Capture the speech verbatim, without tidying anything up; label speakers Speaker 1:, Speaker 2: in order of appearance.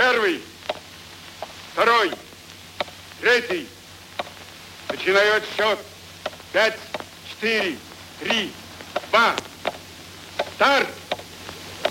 Speaker 1: Первый, второй, третий. Начинаю отсчет. Пять, четыре, три, два. Старт!